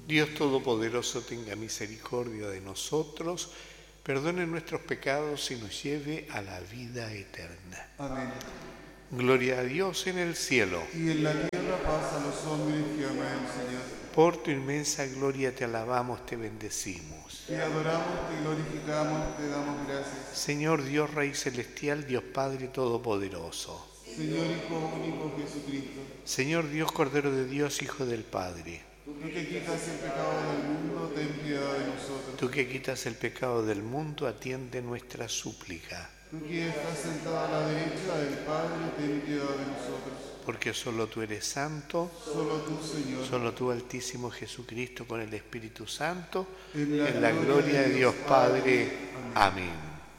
Dios Todopoderoso tenga misericordia de nosotros, perdone nuestros pecados y nos lleve a la vida eterna. Amén. Gloria a Dios en el cielo. Y en la tierra paz a los hombres que aman al Señor. Por tu inmensa gloria te alabamos, te bendecimos. Te adoramos, te glorificamos, te damos gracias. Señor Dios Rey Celestial, Dios Padre Todopoderoso. Señor Hijo único Jesucristo. Señor Dios Cordero de Dios, Hijo del Padre. Tú que quitas el pecado del mundo, ten piedad de nosotros. Tú que quitas el pecado del mundo, atiende nuestra súplica. Tú que estás sentado a la derecha del Padre, ten piedad de nosotros. Porque solo tú eres santo, Solo tú, Señor. solo tú, Altísimo Jesucristo, con el Espíritu Santo, En la gloria de Dios Padre. Amén.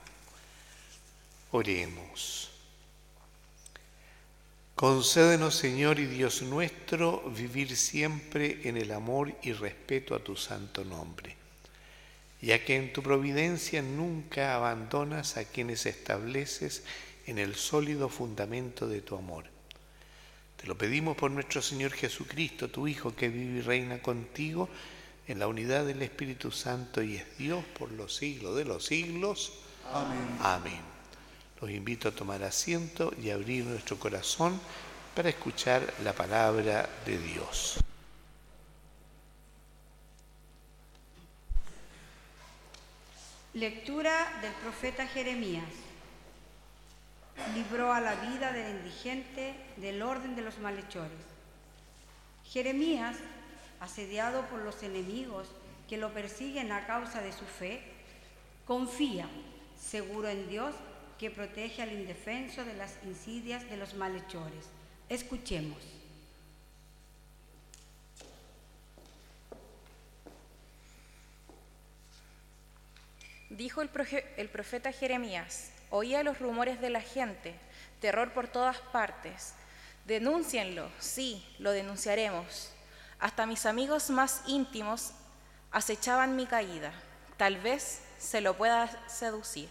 Oremos. Concédenos, Señor y Dios nuestro, vivir siempre en el amor y respeto a tu santo nombre, ya que en tu providencia nunca abandonas a quienes estableces en el sólido fundamento de tu amor. Te lo pedimos por nuestro Señor Jesucristo, tu Hijo, que vive y reina contigo en la unidad del Espíritu Santo y es Dios por los siglos de los siglos. Amén. Amén. Los invito a tomar asiento y abrir nuestro corazón para escuchar la palabra de Dios. Lectura del profeta Jeremías. Libró a la vida del indigente del orden de los malhechores. Jeremías, asediado por los enemigos que lo persiguen a causa de su fe, confía, seguro en Dios, que protege al indefenso de las insidias de los malhechores. Escuchemos. Dijo el profeta Jeremías: oía los rumores de la gente, terror por todas partes. Denúncienlo, sí, lo denunciaremos. Hasta mis amigos más íntimos acechaban mi caída. Tal vez se lo pueda seducir.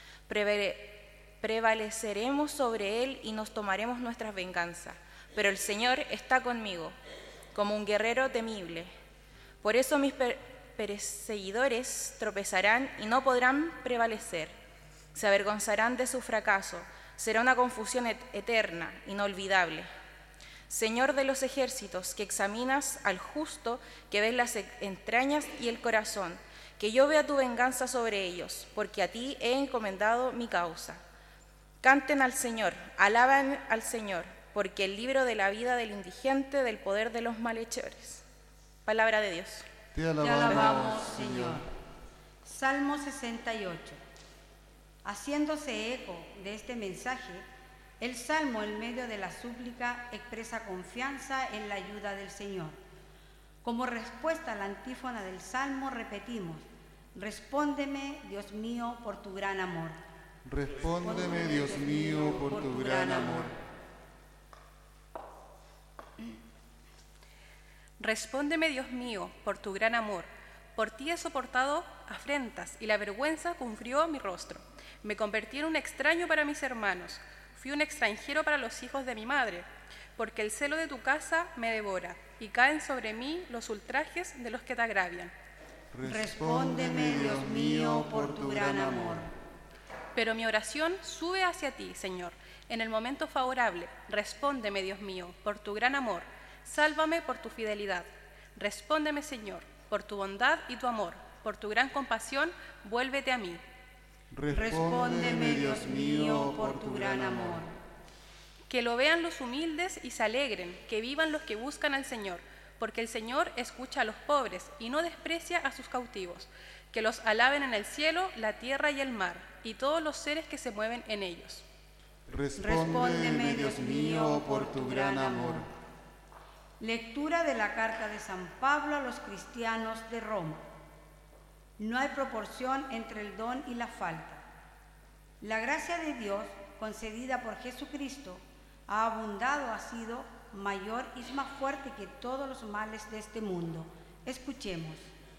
Prevaleceremos sobre él y nos tomaremos nuestra venganza. Pero el Señor está conmigo, como un guerrero temible. Por eso mis perseguidores tropezarán y no podrán prevalecer. Se avergonzarán de su fracaso. Será una confusión eterna, inolvidable. Señor de los ejércitos, que examinas al justo, que ves las entrañas y el corazón, que yo vea tu venganza sobre ellos, porque a ti he encomendado mi causa. Canten al Señor, alaben al Señor, porque el libro de la vida del indigente, del poder de los malhechores. Palabra de Dios. Te Te alabamos, Señor. Salmo 68. Haciéndose eco de este mensaje, el Salmo en medio de la súplica expresa confianza en la ayuda del Señor. Como respuesta a la antífona del Salmo repetimos: respóndeme, Dios mío, por tu gran amor. Respóndeme, Dios mío, por tu gran amor. Respóndeme, Dios mío, por tu gran amor. Por ti he soportado afrentas y la vergüenza cubrió mi rostro. Me convertí en un extraño para mis hermanos. Fui un extranjero para los hijos de mi madre, porque el celo de tu casa me devora y caen sobre mí los ultrajes de los que te agravian. Respóndeme, Dios mío, por tu gran amor. Pero mi oración sube hacia ti, Señor, en el momento favorable. Respóndeme, Dios mío, por tu gran amor. Sálvame por tu fidelidad. Respóndeme, Señor, por tu bondad y tu amor. Por tu gran compasión, vuélvete a mí. Respóndeme, Dios mío, por tu gran amor. Que lo vean los humildes y se alegren, que vivan los que buscan al Señor, porque el Señor escucha a los pobres y no desprecia a sus cautivos. Que los alaben en el cielo, la tierra y el mar, y todos los seres que se mueven en ellos. Respóndeme, Dios mío, por tu gran amor. Lectura de la carta de San Pablo a los cristianos de Roma. No hay proporción entre el don y la falta. La gracia de Dios, concedida por Jesucristo, ha abundado, ha sido mayor y es más fuerte que todos los males de este mundo. Escuchemos.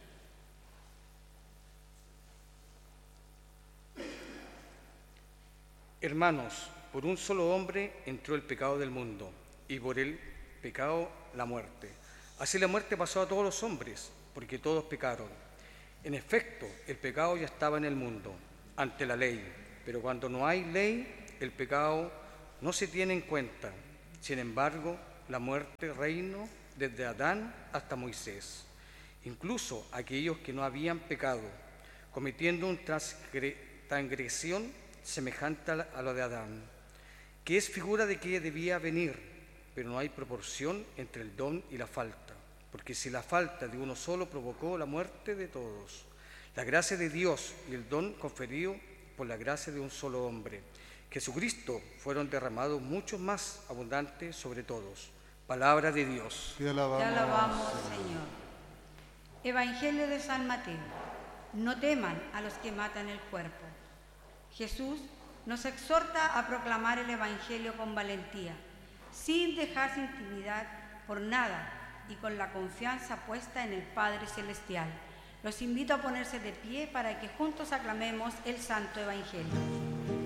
Hermanos, por un solo hombre entró el pecado del mundo, y por el pecado la muerte. Así la muerte pasó a todos los hombres, porque todos pecaron. En efecto, el pecado ya estaba en el mundo, ante la ley, pero cuando no hay ley, el pecado no se tiene en cuenta. Sin embargo, la muerte reinó desde Adán hasta Moisés, incluso aquellos que no habían pecado, cometiendo una transgresión semejante a la de Adán, que es figura de que debía venir, pero no hay proporción entre el don y la falta, porque si la falta de uno solo provocó la muerte de todos, la gracia de Dios y el don conferido por la gracia de un solo hombre, Jesucristo, fueron derramados mucho más abundantes sobre todos. Palabra de Dios. Te alabamos, Señor. Evangelio de San Mateo. No teman a los que matan el cuerpo. Jesús nos exhorta a proclamar el Evangelio con valentía, sin dejarse intimidar por nada y con la confianza puesta en el Padre Celestial. Los invito a ponerse de pie para que juntos aclamemos el Santo Evangelio.